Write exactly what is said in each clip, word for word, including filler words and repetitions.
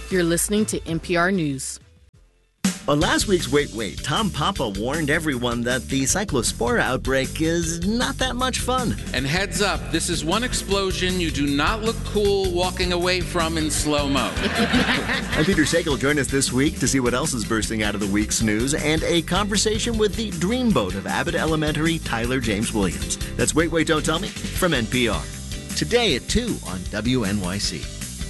You're listening to N P R News. On last week's Wait Wait, Tom Papa warned everyone that the cyclospora outbreak is not that much fun. And heads up, this is one explosion you do not look cool walking away from in slow-mo. I'm Peter Sagal. Join us this week to see what else is bursting out of the week's news and a conversation with the dreamboat of Abbott Elementary, Tyler James Williams. That's Wait Wait, Don't Tell Me from N P R. Today at two on W N Y C.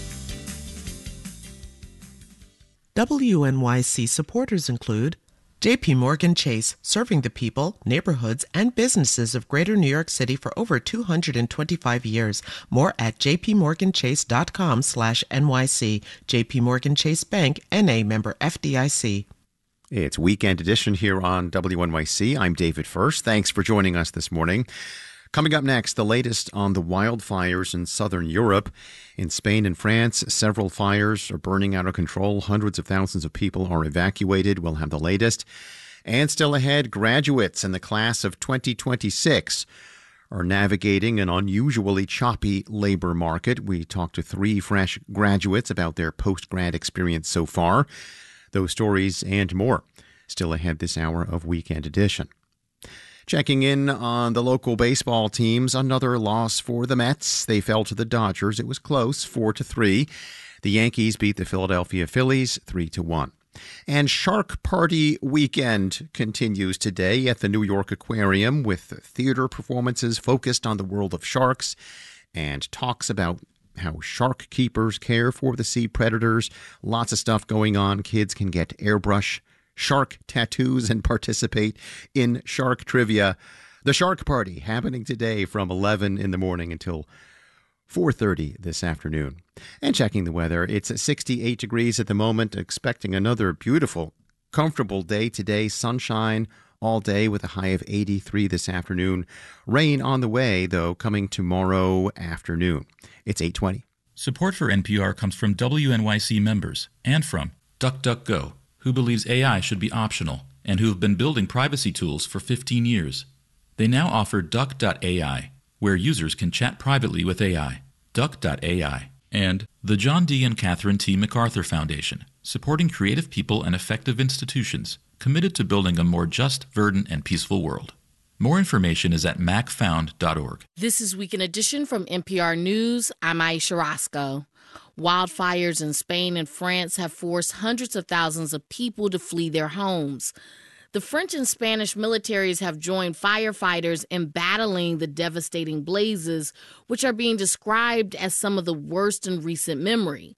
W N Y C supporters include J P Morgan Chase, serving the people, neighborhoods, and businesses of Greater New York City for over two hundred twenty-five years. More at jpmorganchase.com slash NYC. J P Morgan Chase Bank, N A member F D I C. It's Weekend Edition here on W N Y C. I'm David First. Thanks for joining us this morning. Coming up next, the latest on the wildfires in southern Europe. In Spain and France, several fires are burning out of control. Hundreds of thousands of people are evacuated. We'll have the latest. And still ahead, graduates in the class of twenty twenty-six are navigating an unusually choppy labor market. We talked to three fresh graduates about their post-grad experience so far. Those stories and more still ahead this hour of Weekend Edition. Checking in on the local baseball teams, another loss for the Mets. They fell to the Dodgers. It was close, four to three. The Yankees beat the Philadelphia Phillies three to one. And Shark Party Weekend continues today at the New York Aquarium with theater performances focused on the world of sharks and talks about how shark keepers care for the sea predators. Lots of stuff going on. Kids can get airbrush shark tattoos and participate in shark trivia. The Shark Party happening today from eleven in the morning until four thirty this afternoon. And checking the weather, it's sixty-eight degrees at the moment, expecting another beautiful, comfortable day today. Sunshine all day with a high of eighty-three this afternoon. Rain on the way, though, coming tomorrow afternoon. It's eight twenty. Support for N P R comes from W N Y C members and from DuckDuckGo, who believes A I should be optional and who have been building privacy tools for fifteen years. They now offer Duck dot A I, where users can chat privately with A I. Duck dot A I. And the John D. and Catherine T. MacArthur Foundation, supporting creative people and effective institutions committed to building a more just, verdant, and peaceful world. More information is at mac found dot org. This is Weekend Edition from N P R News. I'm Aisha Roscoe. Wildfires in Spain and France have forced hundreds of thousands of people to flee their homes. The French and Spanish militaries have joined firefighters in battling the devastating blazes, which are being described as some of the worst in recent memory.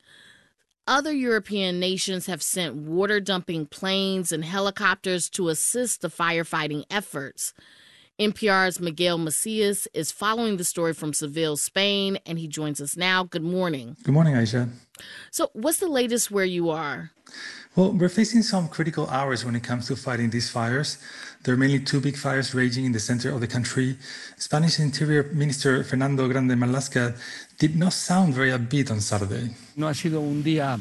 Other European nations have sent water-dumping planes and helicopters to assist the firefighting efforts. N P R's Miguel Macias is following the story from Seville, Spain, and he joins us now. Good morning. Good morning, Aisha. So what's the latest where you are? Well, we're facing some critical hours when it comes to fighting these fires. There are mainly two big fires raging in the center of the country. Spanish Interior Minister Fernando Grande Marlaska did not sound very upbeat on Saturday. No ha sido un día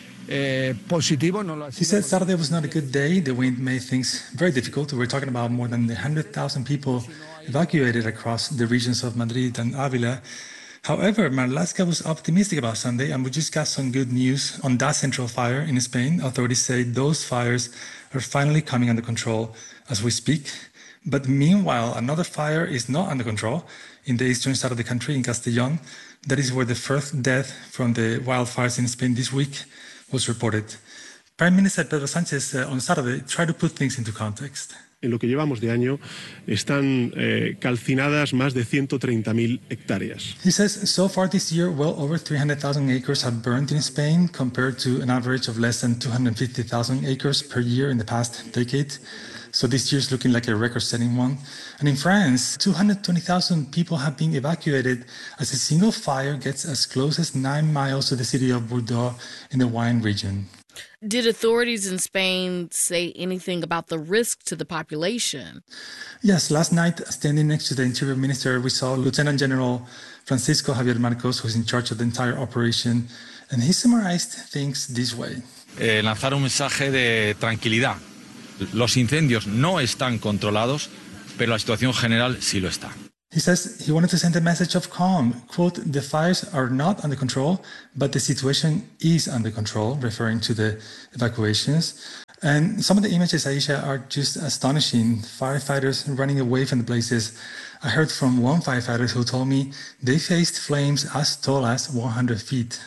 Eh, positivo, no lo ha sido. He said Saturday was not a good day. The wind made things very difficult. We're talking about more than one hundred thousand people evacuated across the regions of Madrid and Avila. However, Marlaska was optimistic about Sunday, and we just got some good news on that central fire in Spain. Authorities say those fires are finally coming under control as we speak. But meanwhile, another fire is not under control in the eastern side of the country, in Castellón. That is where the first death from the wildfires in Spain this week was reported. Prime Minister Pedro Sánchez uh, on Saturday tried to put things into context. En lo que llevamos de año están eh, calcinadas más de ciento treinta mil hectáreas. He says so far this year, well over three hundred thousand acres have burned in Spain compared to an average of less than two hundred fifty thousand acres per year in the past decade. So this year is looking like a record-setting one. And in France, two hundred twenty thousand people have been evacuated as a single fire gets as close as nine miles to the city of Bordeaux in the wine region. Did authorities in Spain say anything about the risk to the population? Yes, last night, standing next to the Interior Minister, we saw Lieutenant General Francisco Javier Marcos, who's in charge of the entire operation, and he summarized things this way. Eh, lanzar un mensaje de tranquilidad. Los incendios no están controlados, pero la situación general sí lo está. He says he wanted to send a message of calm. Quote, the fires are not under control, but the situation is under control, referring to the evacuations. And some of the images, Aisha, are just astonishing. Firefighters running away from the blazes. I heard from one firefighter who told me they faced flames as tall as one hundred feet.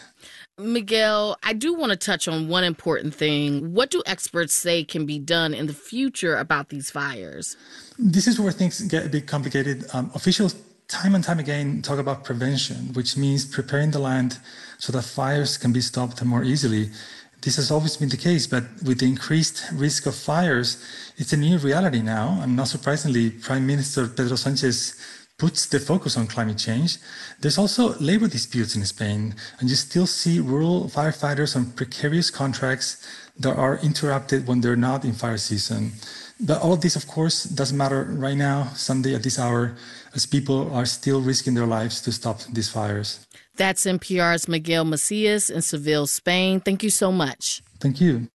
Miguel, I do want to touch on one important thing. What do experts say can be done in the future about these fires? This is where things get a bit complicated. Um, officials time and time again talk about prevention, which means preparing the land so that fires can be stopped more easily. This has always been the case, but with the increased risk of fires, it's a new reality now. And not surprisingly, Prime Minister Pedro Sanchez puts the focus on climate change. There's also labor disputes in Spain, and you still see rural firefighters on precarious contracts that are interrupted when they're not in fire season. But all of this, of course, doesn't matter right now, Sunday at this hour, as people are still risking their lives to stop these fires. That's N P R's Miguel Macias in Seville, Spain. Thank you so much. Thank you.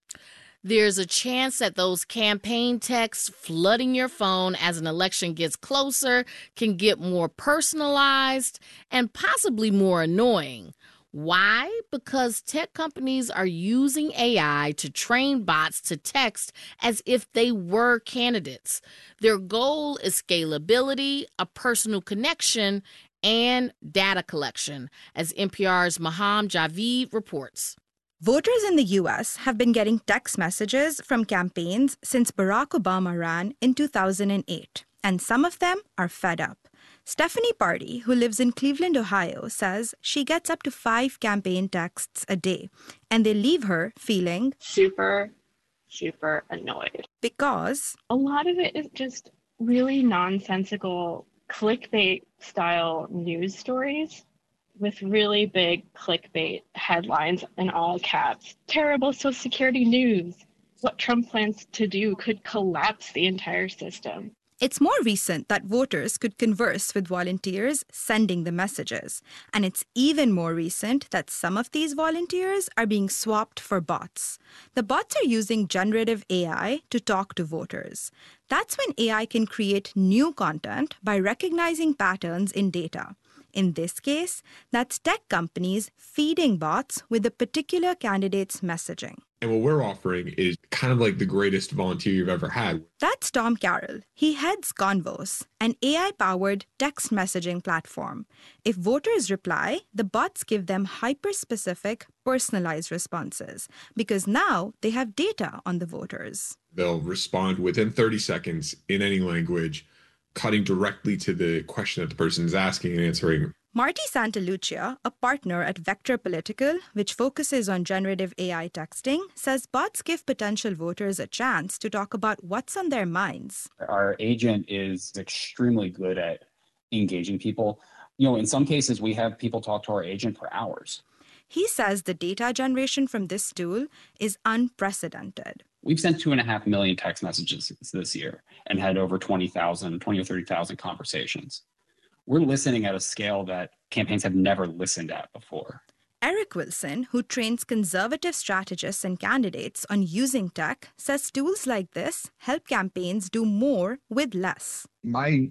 There's a chance that those campaign texts flooding your phone as an election gets closer can get more personalized and possibly more annoying. Why? Because tech companies are using A I to train bots to text as if they were candidates. Their goal is scalability, a personal connection, and data collection, as N P R's Maham Javid reports. Voters in the U S have been getting text messages from campaigns since Barack Obama ran in two thousand eight, and some of them are fed up. Stephanie Party, who lives in Cleveland, Ohio, says she gets up to five campaign texts a day, and they leave her feeling super, super annoyed. Because a lot of it is just really nonsensical clickbait-style news stories with really big clickbait headlines in all caps. Terrible Social Security news. What Trump plans to do could collapse the entire system. It's more recent that voters could converse with volunteers sending the messages. And it's even more recent that some of these volunteers are being swapped for bots. The bots are using generative A I to talk to voters. That's when A I can create new content by recognizing patterns in data. In this case, that's tech companies feeding bots with a particular candidate's messaging. And what we're offering is kind of like the greatest volunteer you've ever had. That's Tom Carroll. He heads Convos, an A I-powered text messaging platform. If voters reply, the bots give them hyper-specific, personalized responses because now they have data on the voters. They'll respond within thirty seconds in any language, cutting directly to the question that the person is asking and answering. Marty Santalucia, a partner at Vector Political, which focuses on generative A I texting, says bots give potential voters a chance to talk about what's on their minds. Our agent is extremely good at engaging people. You know, in some cases, we have people talk to our agent for hours. He says the data generation from this tool is unprecedented. We've sent two and a half million text messages this year and had over twenty thousand, twenty or thirty thousand conversations. We're listening at a scale that campaigns have never listened at before. Eric Wilson, who trains conservative strategists and candidates on using tech, says tools like this help campaigns do more with less. My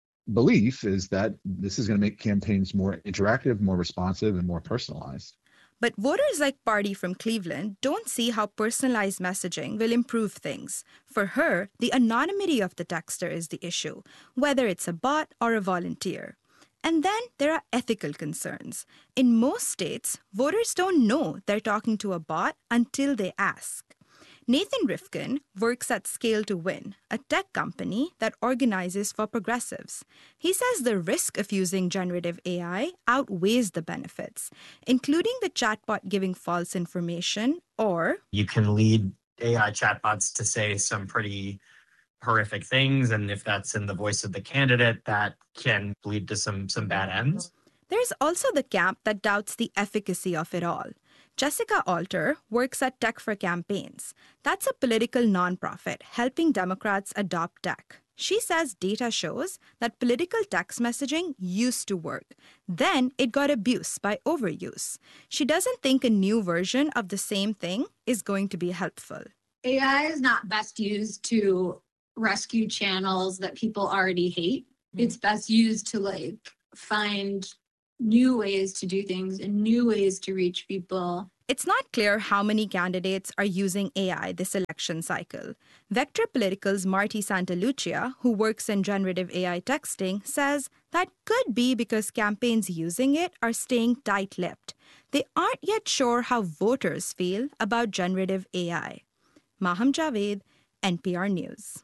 belief is that this is going to make campaigns more interactive, more responsive, and more personalized. But voters like Party from Cleveland don't see how personalized messaging will improve things. For her, the anonymity of the texter is the issue, whether it's a bot or a volunteer. And then there are ethical concerns. In most states, voters don't know they're talking to a bot until they ask. Nathan Rifkin works at Scale to Win, a tech company that organizes for progressives. He says the risk of using generative A I outweighs the benefits, including the chatbot giving false information or... You can lead A I chatbots to say some pretty horrific things, and if that's in the voice of the candidate, that can lead to some, some bad ends. There's also the camp that doubts the efficacy of it all. Jessica Alter works at Tech for Campaigns. That's a political nonprofit helping Democrats adopt tech. She says data shows that political text messaging used to work. Then it got abused by overuse. She doesn't think a new version of the same thing is going to be helpful. A I is not best used to rescue channels that people already hate. it's best used to like find new ways to do things and new ways to reach people. It's not clear how many candidates are using A I this election cycle. Vector Political's Marty Santalucia, who works in generative A I texting, says that could be because campaigns using it are staying tight-lipped. They aren't yet sure how voters feel about generative A I. Maham Javed, N P R News.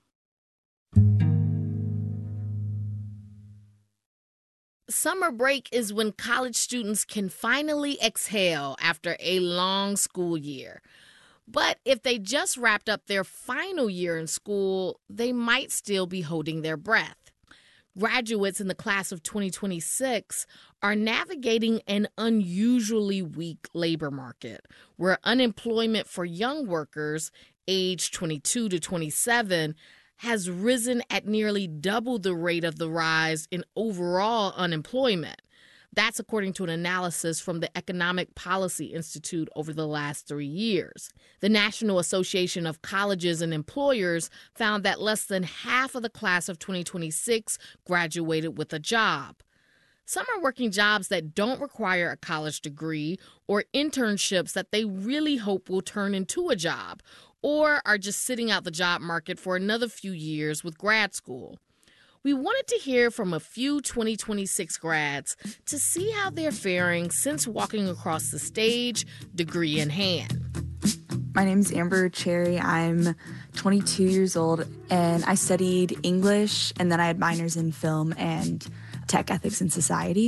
Summer break is when college students can finally exhale after a long school year. But if they just wrapped up their final year in school, they might still be holding their breath. Graduates in the class of twenty twenty-six are navigating an unusually weak labor market, where unemployment for young workers aged twenty-two to twenty-seven has risen at nearly double the rate of the rise in overall unemployment. That's according to an analysis from the Economic Policy Institute over the last three years. The National Association of Colleges and Employers found that less than half of the class of twenty twenty-six graduated with a job. Some are working jobs that don't require a college degree or internships that they really hope will turn into a job, or are just sitting out the job market for another few years with grad school. We wanted to hear from a few twenty twenty-six grads to see how they're faring since walking across the stage, degree in hand. My name's Amber Cherry. I'm twenty-two years old, and I studied English, and then I had minors in film and tech ethics and society.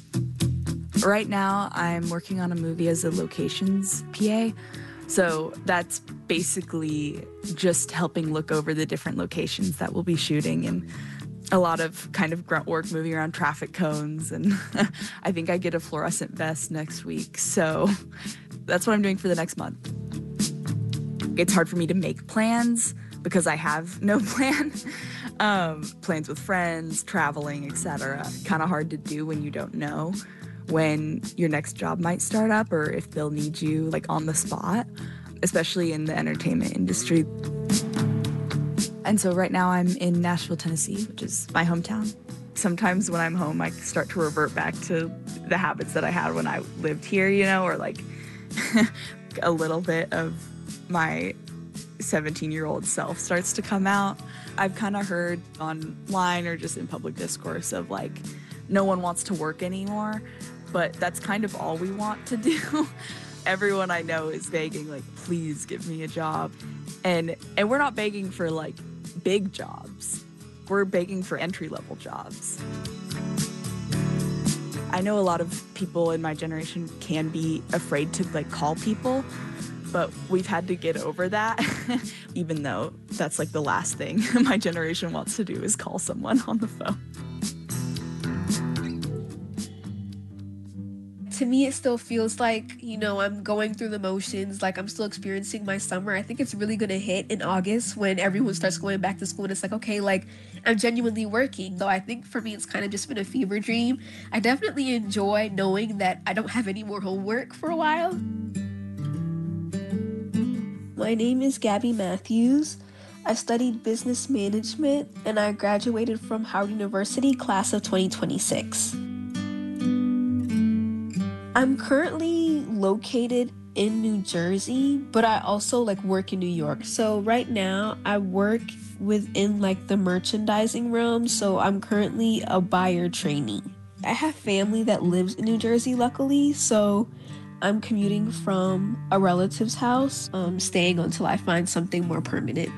Right now, I'm working on a movie as a locations P A. So that's basically just helping look over the different locations that we'll be shooting, and a lot of kind of grunt work moving around traffic cones. And I think I get a fluorescent vest next week. So that's what I'm doing for the next month. It's hard for me to make plans because I have no plan. Um, plans with friends, traveling, et cetera. Kind of hard to do when you don't know when your next job might start up or if they'll need you like on the spot, especially in the entertainment industry. And so right now I'm in Nashville, Tennessee, which is my hometown. Sometimes when I'm home, I start to revert back to the habits that I had when I lived here, you know, or like a little bit of my seventeen-year-old self starts to come out. I've kind of heard online or just in public discourse of like, no one wants to work anymore, but that's kind of all we want to do. Everyone I know is begging, like, please give me a job. And and we're not begging for like big jobs. We're begging for entry-level jobs. I know a lot of people in my generation can be afraid to like call people, but we've had to get over that, even though that's like the last thing my generation wants to do is call someone on the phone. To me, it still feels like, you know, I'm going through the motions, like I'm still experiencing my summer. I think it's really going to hit in August when everyone starts going back to school and it's like, okay, like I'm genuinely working. Though I think for me, it's kind of just been a fever dream. I definitely enjoy knowing that I don't have any more homework for a while. My name is Gabby Matthews. I studied business management and I graduated from Howard University, class of twenty twenty-six. I'm currently located in New Jersey, but I also like work in New York. So right now I work within like the merchandising realm. So I'm currently a buyer trainee. I have family that lives in New Jersey, luckily. So I'm commuting from a relative's house, um, staying until I find something more permanent.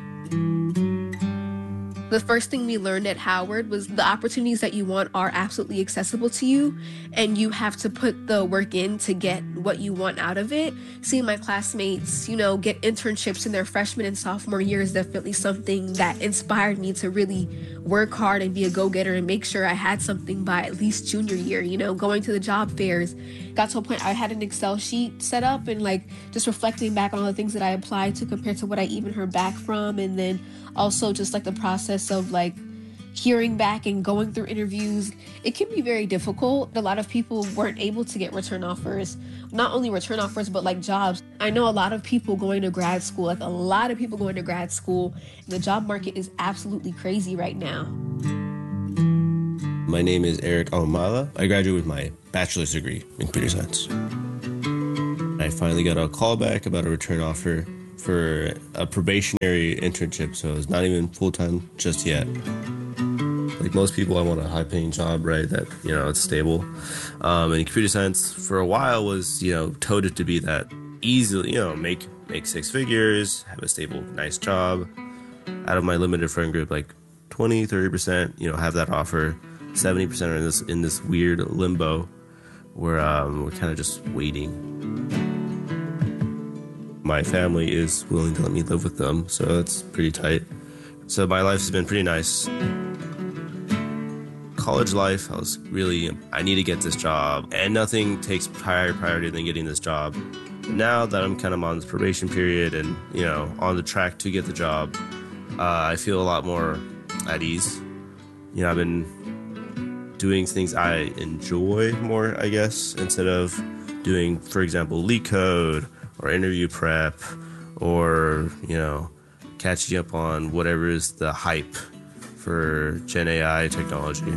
The first thing we learned at Howard was the opportunities that you want are absolutely accessible to you, and you have to put the work in to get what you want out of it. Seeing my classmates, you know, get internships in their freshman and sophomore year is definitely something that inspired me to really work hard and be a go-getter and make sure I had something by at least junior year, you know, going to the job fairs. Got to a point I had an Excel sheet set up and like just reflecting back on all the things that I applied to compared to what I even heard back from, and then also just like the process of like hearing back and going through interviews. It can be very difficult. A lot of people weren't able to get return offers, not only return offers, but like jobs. I know a lot of people going to grad school, like a lot of people going to grad school. And the job market is absolutely crazy right now. My name is Eric Almala. I graduated with my bachelor's degree in computer science. I finally got a call back about a return offer for a probationary internship, so it's not even full-time just yet. Like most people, I want a high-paying job, right, that, you know, it's stable. Um, and computer science for a while was, you know, touted to be that easily, you know, make make six figures, have a stable, nice job. Out of my limited friend group, like twenty, thirty percent, you know, have that offer. seventy percent are in this, in this weird limbo where um, we're kind of just waiting. My family is willing to let me live with them, so it's pretty tight. So my life has been pretty nice. College life, I was really, I need to get this job, and nothing takes higher priority than getting this job. Now that I'm kind of on this probation period and, you know, on the track to get the job, uh, I feel a lot more at ease. You know, I've been doing things I enjoy more, I guess, instead of doing, for example, leak code or interview prep or, you know, catching up on whatever is the hype for Gen A I technology.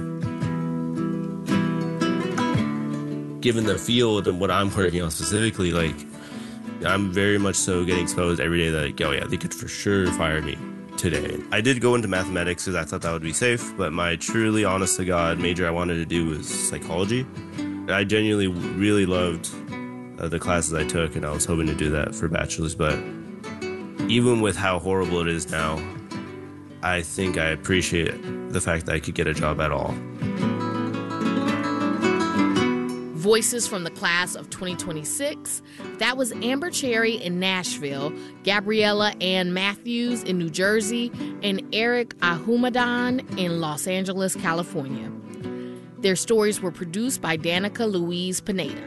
Given the field and what I'm working on specifically, like, I'm very much so getting exposed every day that, like, oh yeah, they could for sure fire me today. I did go into mathematics because I thought that would be safe, but my truly honest to God major I wanted to do was psychology. I genuinely really loved uh, the classes I took, and I was hoping to do that for bachelor's, but even with how horrible it is now, I think I appreciate the fact that I could get a job at all. Voices from the class of twenty twenty-six. That was Amber Cherry in Nashville, Gabriella Ann Matthews in New Jersey, and Eric Ahumadan in Los Angeles, California. Their stories were produced by Danica Louise Pineda.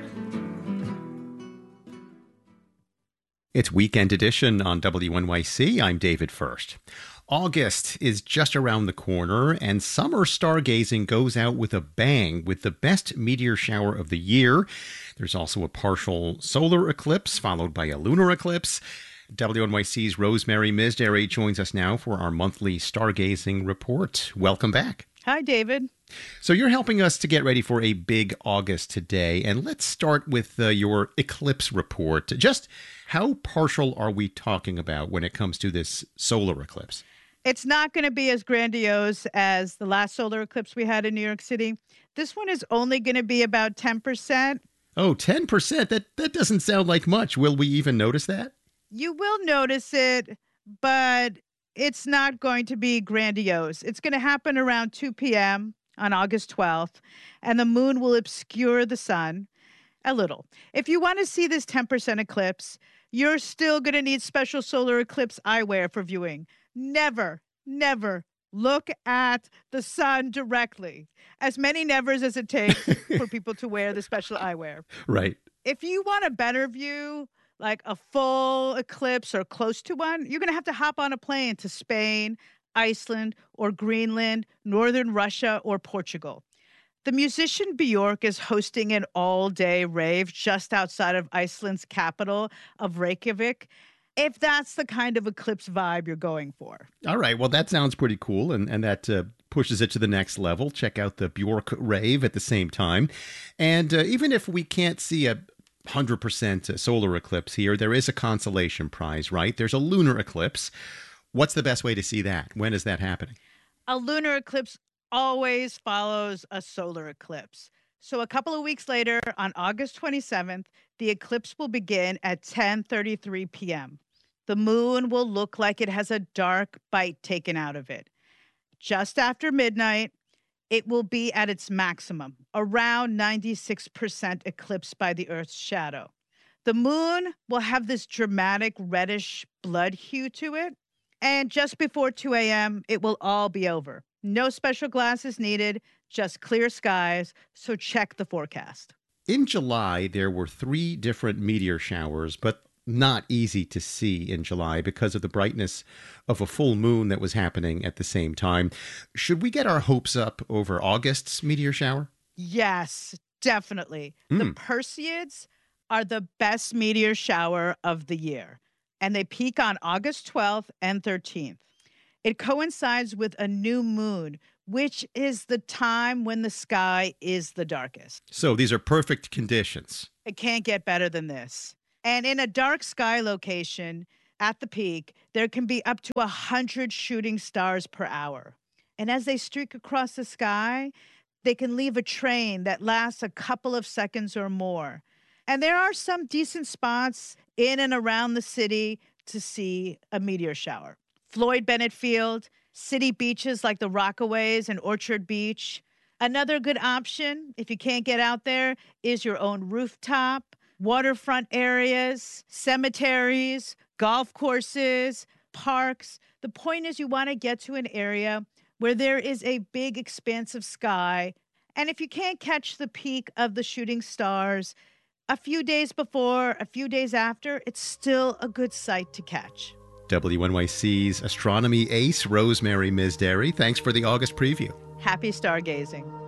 It's Weekend Edition on W N Y C. I'm David First. August is just around the corner, and summer stargazing goes out with a bang with the best meteor shower of the year. There's also a partial solar eclipse, followed by a lunar eclipse. W N Y C's Rosemary Misdary joins us now for our monthly stargazing report. Welcome back. Hi, David. So you're helping us to get ready for a big August today, and let's start with uh, your eclipse report. Just how partial are we talking about when it comes to this solar eclipse? It's not going to be as grandiose as the last solar eclipse we had in New York City. This one is only going to be about ten percent. Oh, ten percent? That, that doesn't sound like much. Will we even notice that? You will notice it, but it's not going to be grandiose. It's going to happen around two p.m. on August twelfth, and the moon will obscure the sun a little. If you want to see this ten percent eclipse, you're still going to need special solar eclipse eyewear for viewing. Never, never look at the sun directly. As many nevers as it takes for people to wear the special eyewear. Right. If you want a better view, like a full eclipse or close to one, you're going to have to hop on a plane to Spain, Iceland, or Greenland, northern Russia, or Portugal. The musician Björk is hosting an all-day rave just outside of Iceland's capital of Reykjavik, if that's the kind of eclipse vibe you're going for. All right. Well, that sounds pretty cool, and, and that uh, pushes it to the next level. Check out the Björk rave at the same time. And uh, even if we can't see a one hundred percent solar eclipse here, there is a consolation prize, right? There's a lunar eclipse. What's the best way to see that? When is that happening? A lunar eclipse always follows a solar eclipse. So a couple of weeks later, on August twenty-seventh, the eclipse will begin at ten thirty-three p.m. The moon will look like it has a dark bite taken out of it. Just after midnight, it will be at its maximum, around ninety-six percent eclipsed by the Earth's shadow. The moon will have this dramatic reddish blood hue to it, and just before two a.m., it will all be over. No special glasses needed, just clear skies, so check the forecast. In July, there were three different meteor showers, but not easy to see in July because of the brightness of a full moon that was happening at the same time. Should we get our hopes up over August's meteor shower? Yes, definitely. Mm. The Perseids are the best meteor shower of the year, and they peak on August twelfth and thirteenth. It coincides with a new moon, which is the time when the sky is the darkest. So these are perfect conditions. It can't get better than this. And in a dark sky location at the peak, there can be up to one hundred shooting stars per hour. And as they streak across the sky, they can leave a train that lasts a couple of seconds or more. And there are some decent spots in and around the city to see a meteor shower. Floyd Bennett Field, city beaches like the Rockaways and Orchard Beach. Another good option, if you can't get out there, is your own rooftop, waterfront areas, cemeteries, golf courses, parks. The point is you want to get to an area where there is a big expanse of sky. And if you can't catch the peak of the shooting stars a few days before, a few days after, it's still a good sight to catch. W N Y C's astronomy ace, Rosemary Mizderry, thanks for the August preview. Happy stargazing.